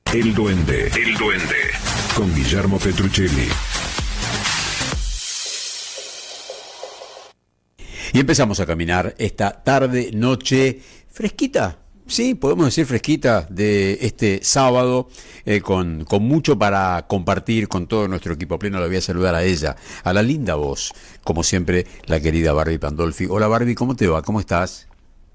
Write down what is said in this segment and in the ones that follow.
El Duende, con Guillermo Petruccelli. Y empezamos a caminar esta tarde, noche fresquita. Sí, podemos decir fresquita de este sábado, con mucho para compartir con todo nuestro equipo pleno. Le voy a saludar a ella, a la linda voz, como siempre, la querida Barbie Pandolfi. Hola Barbie, ¿cómo te va? ¿Cómo estás?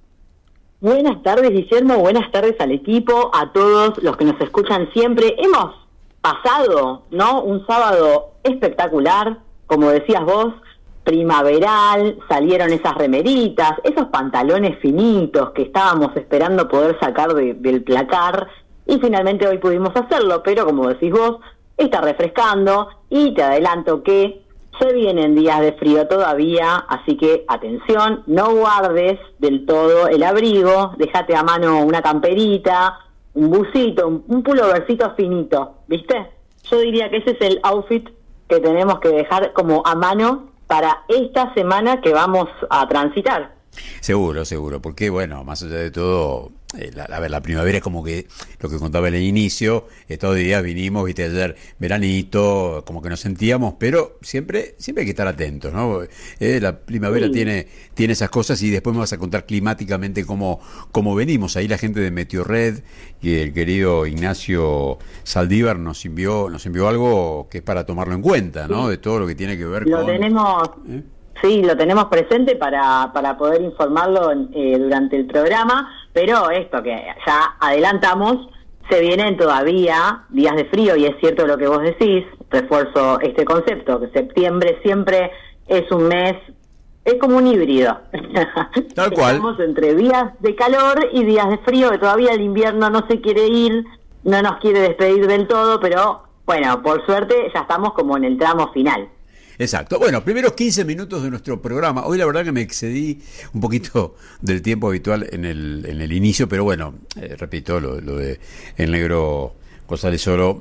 Buenas tardes, Guillermo, buenas tardes al equipo, a todos los que nos escuchan siempre. Hemos pasado, ¿no?, un sábado espectacular, como decías vos, primaveral, salieron esas remeritas, esos pantalones finitos que estábamos esperando poder sacar del placar, y finalmente hoy pudimos hacerlo, pero como decís vos, está refrescando, y te adelanto que se vienen días de frío todavía, así que atención, no guardes del todo el abrigo, déjate a mano una camperita, un busito, un pulovercito finito, ¿viste? Yo diría que ese es el outfit que tenemos que dejar como a mano para esta semana que vamos a transitar. Seguro, porque bueno, más allá de todo, la primavera es como que lo que contaba en el inicio, estos días vinimos, viste, ayer veranito, como que nos sentíamos, pero siempre hay que estar atentos, ¿no? La primavera Sí. tiene esas cosas, y después me vas a contar climáticamente cómo venimos. Ahí la gente de Meteorred y el querido Ignacio Saldívar nos envió algo que es para tomarlo en cuenta, ¿no? Sí. De todo lo que tiene que ver Lo con... tenemos, sí, lo tenemos presente para poder informarlo durante el programa, pero esto que ya adelantamos, se vienen todavía días de frío, y es cierto lo que vos decís, refuerzo este concepto, que septiembre siempre es un mes, es como un híbrido. Tal cual. Estamos entre días de calor y días de frío, que todavía el invierno no se quiere ir, no nos quiere despedir del todo, pero bueno, por suerte ya estamos como en el tramo final. Exacto. Bueno, primeros 15 minutos de nuestro programa. Hoy la verdad que me excedí un poquito del tiempo habitual en el inicio, pero bueno, repito, lo de el negro González Oro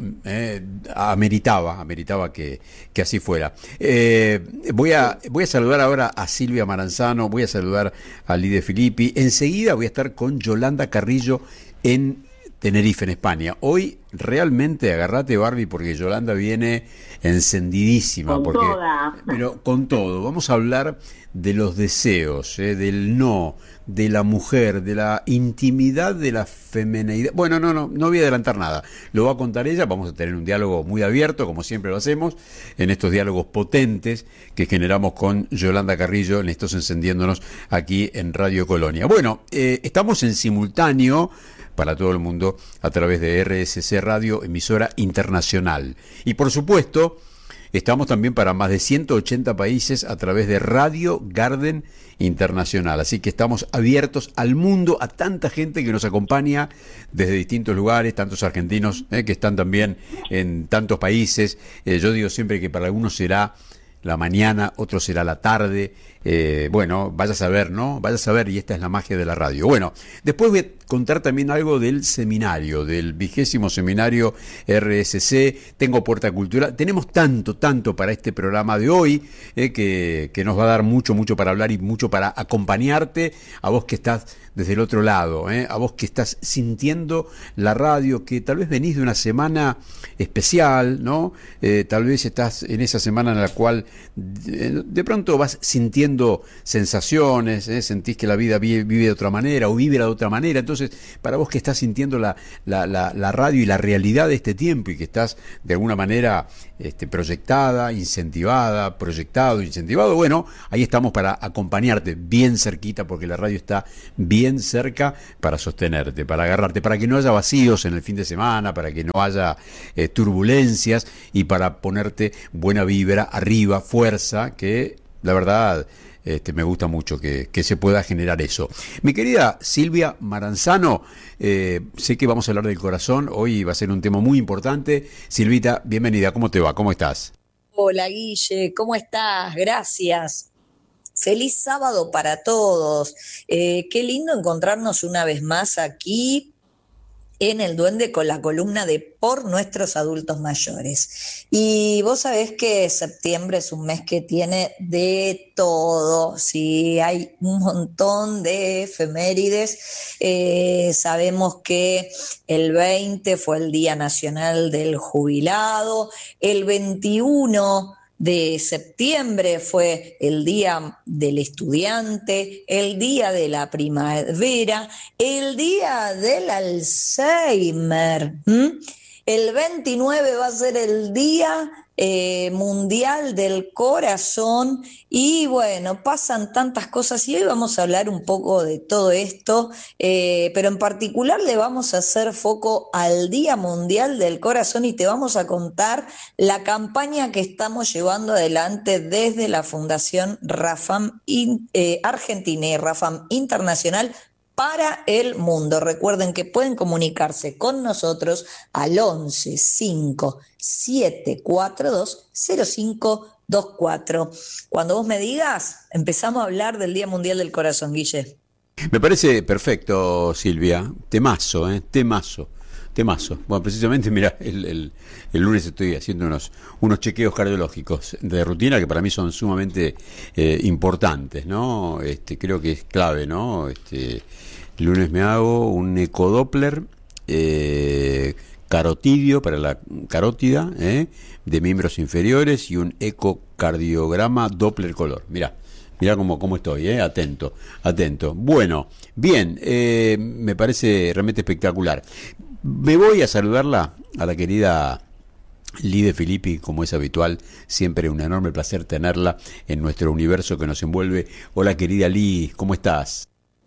ameritaba que así fuera. Voy a saludar ahora a Silvia Maranzano, voy a saludar a Lide Filippi. Enseguida voy a estar con Yolanda Carrillo en Tenerife, en España. Hoy realmente agarrate, Barbie, porque Yolanda viene encendidísima. Con toda. Pero con todo. Vamos a hablar de los deseos, del no, de la mujer, de la intimidad, de la femineidad. Bueno, no voy a adelantar nada. Lo va a contar ella. Vamos a tener un diálogo muy abierto, como siempre lo hacemos, en estos diálogos potentes que generamos con Yolanda Carrillo, en estos Encendiéndonos, aquí en Radio Colonia. Bueno, estamos en simultáneo para todo el mundo a través de RSC Radio, emisora internacional. Y por supuesto, estamos también para más de 180 países a través de Radio Garden Internacional. Así que estamos abiertos al mundo, a tanta gente que nos acompaña desde distintos lugares, tantos argentinos que están también en tantos países. Yo digo siempre que para algunos será la mañana, otro será la tarde. Bueno, vaya a saber, ¿no? Vaya a saber, y esta es la magia de la radio. Bueno, después voy a contar también algo del seminario, del 20º seminario RSC. Tengo Puerta Cultural. Tenemos tanto para este programa de hoy, que nos va a dar mucho para hablar y mucho para acompañarte, a vos que estás desde el otro lado, a vos que estás sintiendo la radio, que tal vez venís de una semana especial, ¿no? Tal vez estás en esa semana en la cual de pronto vas sintiendo sensaciones, sentís que la vida vive de otra manera o vive de otra manera. Entonces, para vos que estás sintiendo la radio y la realidad de este tiempo, y que estás de alguna manera proyectada, incentivada, proyectado, incentivado, bueno, ahí estamos para acompañarte bien cerquita, porque la radio está bien cerca para sostenerte, para agarrarte, para que no haya vacíos en el fin de semana, para que no haya turbulencias, y para ponerte buena vibra, arriba, fuerza, que la verdad me gusta mucho que se pueda generar eso. Mi querida Silvia Maranzano, sé que vamos a hablar del corazón, hoy va a ser un tema muy importante. Silvita, bienvenida, ¿cómo te va? ¿Cómo estás? Hola Guille, ¿cómo estás? Gracias. Feliz sábado para todos. Qué lindo encontrarnos una vez más aquí en El Duende con la columna de Por Nuestros Adultos Mayores. Y vos sabés que septiembre es un mes que tiene de todo, sí, hay un montón de efemérides. Sabemos que el 20 fue el Día Nacional del Jubilado, el 21 de septiembre fue el Día del Estudiante, el Día de la Primavera, el Día del Alzheimer. El 29 va a ser el Día Mundial del Corazón y bueno, pasan tantas cosas y hoy vamos a hablar un poco de todo esto, pero en particular le vamos a hacer foco al Día Mundial del Corazón y te vamos a contar la campaña que estamos llevando adelante desde la Fundación Rafam Argentina y Rafam Internacional para el mundo. Recuerden que pueden comunicarse con nosotros al 11 5 742 0524. Cuando vos me digas, empezamos a hablar del Día Mundial del Corazón, Guille. Me parece perfecto, Silvia. Temazo, temazo. Temazo. Bueno, precisamente, mira, el lunes estoy haciendo unos chequeos cardiológicos de rutina que para mí son sumamente importantes, ¿no? Creo que es clave, ¿no? El lunes me hago un ecodoppler carotidio para la carótida de miembros inferiores y un ecocardiograma Doppler color. Mirá cómo estoy, atento. Bueno, bien, me parece realmente espectacular. Me voy a saludarla a la querida Lide Filippi, como es habitual, siempre un enorme placer tenerla en nuestro universo que nos envuelve. Hola querida Li, ¿cómo estás?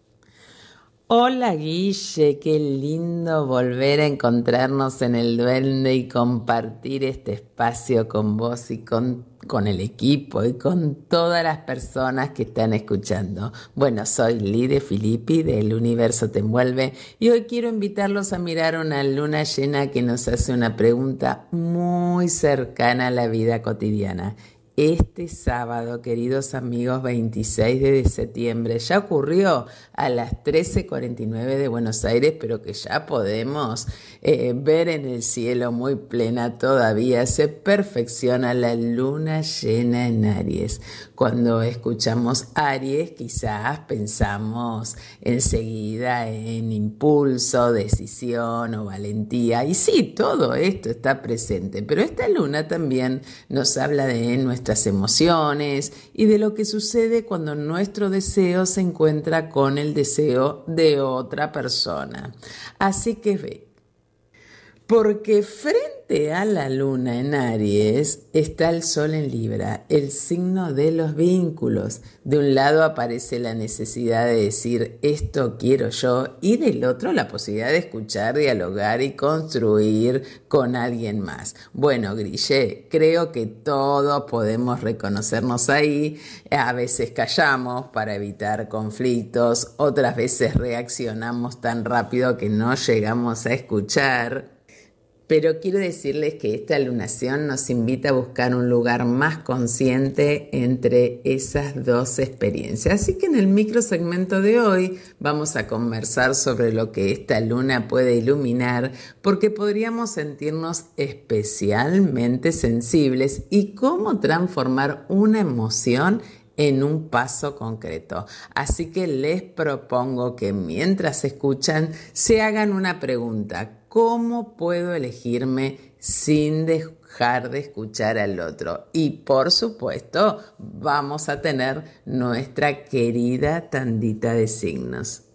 Hola Guille, qué lindo volver a encontrarnos en el Duende y compartir este espacio con vos y con el equipo y con todas las personas que están escuchando. Bueno, soy Lide Filippi del Universo Te Envuelve y hoy quiero invitarlos a mirar una luna llena que nos hace una pregunta muy cercana a la vida cotidiana. Este sábado, queridos amigos, 26 de septiembre, ya ocurrió a las 13:49 de Buenos Aires, pero que ya podemos ver en el cielo muy plena todavía. Se perfecciona la luna llena en Aries. Cuando escuchamos Aries, quizás pensamos enseguida en impulso, decisión o valentía. Y sí, todo esto está presente, pero esta luna también nos habla de nuestras emociones y de lo que sucede cuando nuestro deseo se encuentra con el deseo de otra persona. Así que ve. Porque frente a la luna en Aries está el Sol en Libra, el signo de los vínculos. De un lado aparece la necesidad de decir esto quiero yo y del otro la posibilidad de escuchar, dialogar y construir con alguien más. Bueno, Grille, creo que todos podemos reconocernos ahí. A veces callamos para evitar conflictos, otras veces reaccionamos tan rápido que no llegamos a escuchar. Pero quiero decirles que esta lunación nos invita a buscar un lugar más consciente entre esas dos experiencias. Así que en el microsegmento de hoy vamos a conversar sobre lo que esta luna puede iluminar, porque podríamos sentirnos especialmente sensibles y cómo transformar una emoción en un paso concreto. Así que les propongo que mientras escuchan se hagan una pregunta. ¿Cómo puedo elegirme sin dejar de escuchar al otro? Y por supuesto, vamos a tener nuestra querida tandita de signos.